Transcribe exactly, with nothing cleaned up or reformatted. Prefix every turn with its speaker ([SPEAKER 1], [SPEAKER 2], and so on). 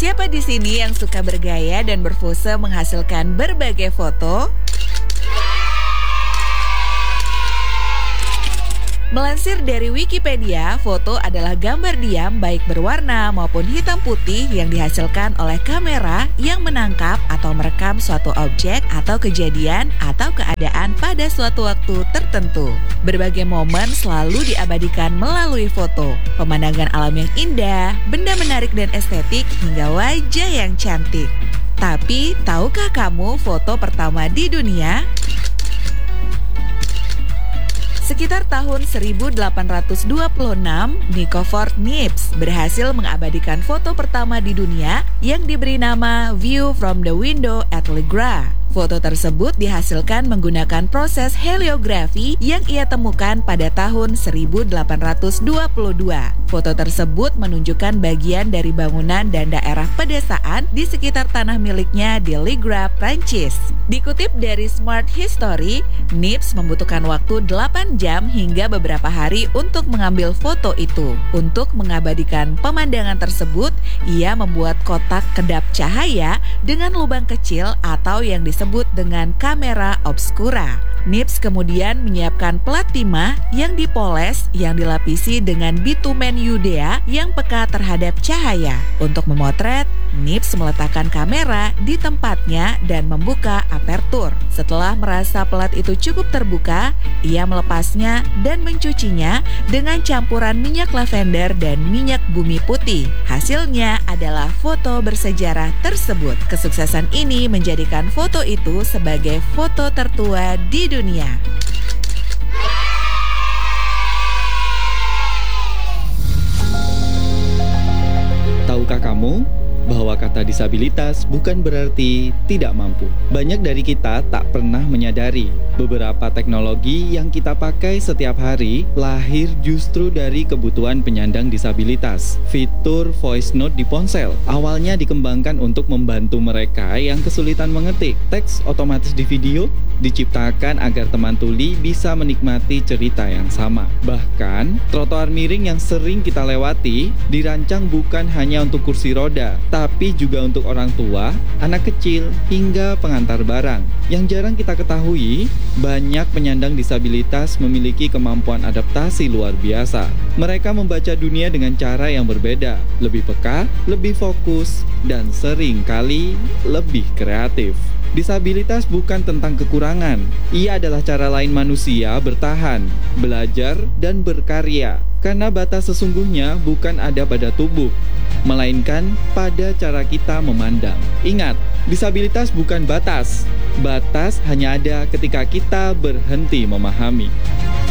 [SPEAKER 1] Siapa di sini yang suka bergaya dan berpose menghasilkan berbagai foto? Melansir dari Wikipedia, foto adalah gambar diam baik berwarna maupun hitam putih yang dihasilkan oleh kamera yang menangkap atau merekam suatu objek atau kejadian atau keadaan pada suatu waktu tertentu. Berbagai momen selalu diabadikan melalui foto. Pemandangan alam yang indah, benda menarik dan estetik, hingga wajah yang cantik. Tapi, tahukah kamu foto pertama di dunia? Sekitar tahun seribu delapan ratus dua puluh enam, Nicofor Niepce berhasil mengabadikan foto pertama di dunia yang diberi nama View from the Window at Le Gras. Foto tersebut dihasilkan menggunakan proses heliografi yang ia temukan pada tahun seribu delapan ratus dua puluh dua. Foto tersebut menunjukkan bagian dari bangunan dan daerah pedesaan di sekitar tanah miliknya di Le Gras, Prancis. Dikutip dari Smart History, Niepce membutuhkan waktu delapan jam hingga beberapa hari untuk mengambil foto itu. Untuk mengabadikan pemandangan tersebut, ia membuat kotak kedap cahaya dengan lubang kecil atau yang disebut dengan kamera obscura. Niepce kemudian menyiapkan plat timah yang dipoles yang dilapisi dengan bitumen Yudea yang peka terhadap cahaya. Untuk memotret, Niepce meletakkan kamera di tempatnya dan membuka apertur. Setelah merasa plat itu cukup terbuka, ia melepasnya dan mencucinya dengan campuran minyak lavender dan minyak bumi putih. Hasilnya adalah foto bersejarah tersebut. Kesuksesan ini menjadikan foto itu sebagai foto tertua di dunia.
[SPEAKER 2] Tahukah kamu bahwa kata disabilitas bukan berarti tidak mampu? Banyak dari kita tak pernah menyadari beberapa teknologi yang kita pakai setiap hari lahir justru dari kebutuhan penyandang disabilitas. Fitur voice note di ponsel awalnya dikembangkan untuk membantu mereka yang kesulitan mengetik. Teks otomatis di video diciptakan agar teman tuli bisa menikmati cerita yang sama. Bahkan, trotoar miring yang sering kita lewati dirancang bukan hanya untuk kursi roda, tapi juga untuk orang tua, anak kecil, hingga pengantar barang. Yang jarang kita ketahui, banyak penyandang disabilitas memiliki kemampuan adaptasi luar biasa. Mereka membaca dunia dengan cara yang berbeda, lebih peka, lebih fokus, dan sering kali lebih kreatif. Disabilitas bukan tentang kekurangan, ia adalah cara lain manusia bertahan, belajar, dan berkarya. Karena batas sesungguhnya bukan ada pada tubuh, melainkan pada cara kita memandang. Ingat, disabilitas bukan batas. Batas hanya ada ketika kita berhenti memahami.